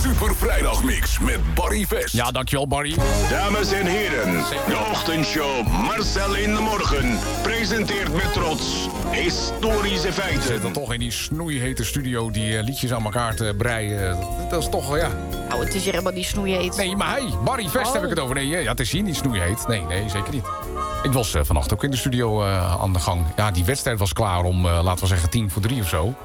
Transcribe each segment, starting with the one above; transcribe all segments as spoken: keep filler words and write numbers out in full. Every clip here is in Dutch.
Super Vrijdagmix met Barry Vest. Ja, dankjewel Barry. Dames en heren, de ochtendshow Marcel in de Morgen presenteert met trots historische We feiten. zitten toch in die snoeihete studio die uh, liedjes aan elkaar te breien. Dat, dat is toch, uh, ja... Nou, het is hier helemaal niet snoeiheet. Nee, maar hey, Barry Vest Oh. heb ik het over. Nee, ja, het is hier niet snoeiheet. Nee, nee, zeker niet. Ik was uh, vannacht ook in de studio uh, aan de gang. Ja, die wedstrijd was klaar om, uh, laten we zeggen, tien voor drie of zo.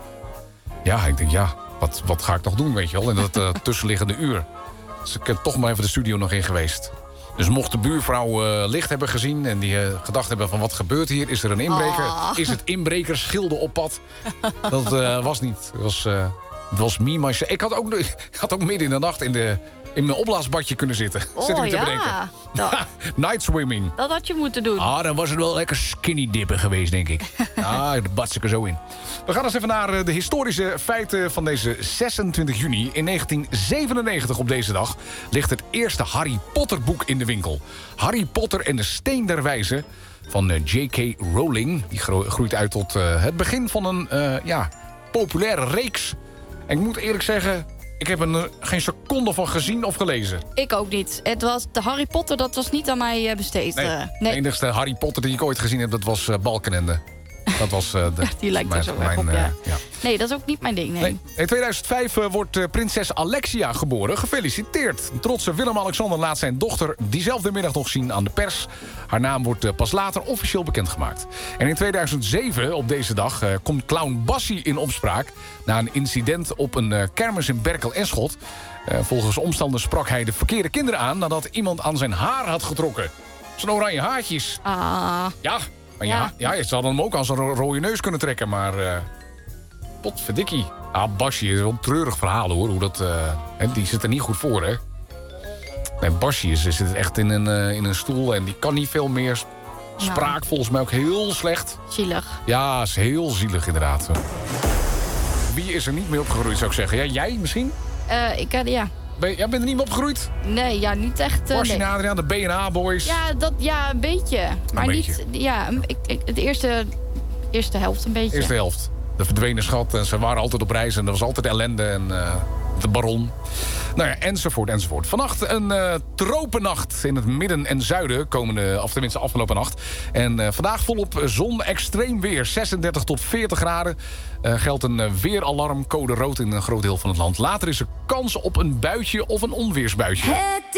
Ja, ik denk, ja, wat, wat ga ik nog doen, weet je wel, in dat uh, tussenliggende uur. Dus ik heb toch maar even de studio nog in geweest. Dus mocht de buurvrouw uh, licht hebben gezien en die uh, gedacht hebben van wat gebeurt hier? Is er een inbreker? Oh. Is het inbrekersschilde op pad? Dat uh, was niet. Het was, uh, het was me, my, ik had, ook, ik had ook midden in de nacht in, de, in mijn opblaasbadje kunnen zitten. Oh, Zit ik me te ja. bedenken. Dat, Night swimming. dat had je moeten doen. Ah, dan was het wel lekker skinny dippen geweest, denk ik. Ah, de bats ik er zo in. We gaan eens even naar uh, de historische feiten van deze zesentwintig juni. In negentien zevenennegentig op deze dag ligt het eerste Harry Potter boek in de winkel. Harry Potter en de Steen der Wijze van uh, J K Rowling. Die gro- groeit uit tot uh, het begin van een uh, ja, populaire reeks. En ik moet eerlijk zeggen, ik heb er uh, geen seconde van gezien of gelezen. Ik ook niet. Het was, de Harry Potter, dat was niet aan mij uh, besteed. Nee, uh, de nee. enigste Harry Potter die ik ooit gezien heb, dat was uh, Balkenende. Dat was uh, de, Die lijkt er mijn, zo erg mijn, op, uh, ja. ja. Nee, dat is ook niet mijn ding, nee. Nee. In tweeduizend vijf uh, wordt uh, prinses Alexia geboren. Gefeliciteerd. Trotse Willem-Alexander laat zijn dochter diezelfde middag nog zien aan de pers. Haar naam wordt uh, pas later officieel bekendgemaakt. En in tweeduizend zeven, op deze dag, uh, komt clown Bassie in opspraak na een incident op een uh, kermis in Berkel en Schot. Uh, volgens omstanders sprak hij de verkeerde kinderen aan nadat iemand aan zijn haar had getrokken. Zijn oranje haartjes. Ah, Ja, maar ja, Ja. ja. je zou dan hem ook aan zijn ro- rode neus kunnen trekken, maar... Uh, potverdikkie. Ah, Basje is wel een treurig verhaal, hoor. Hoe dat, uh, hè, die zit er niet goed voor, hè. Nee, Basje is, zit echt in een, uh, in een stoel en die kan niet veel meer. Spraak Nou. volgens mij ook heel slecht. zielig. Ja, is heel zielig, inderdaad. Wie is er niet mee opgegroeid, zou ik zeggen? Ja, jij misschien? Uh, ik, uh, ja. Ben, jij bent er niet mee opgegroeid? Nee, ja, niet echt. Uh, Basje nee. en Adriaan, de B en A-boys. Ja, dat, ja, een beetje. Maar Een niet... beetje. Ja, ik, ik, de eerste, eerste helft een beetje. Eerste helft. De verdwenen schat. En ze waren altijd op reis. En er was altijd ellende. En uh, de baron. Nou ja, enzovoort, enzovoort. Vannacht een uh, tropennacht in het midden en zuiden. Komende, of tenminste afgelopen nacht. En uh, vandaag volop zon, extreem weer. zesendertig tot veertig graden. Uh, geldt een uh, weeralarm, code rood in een groot deel van het land. Later is er kans op een buitje of een onweersbuitje. Het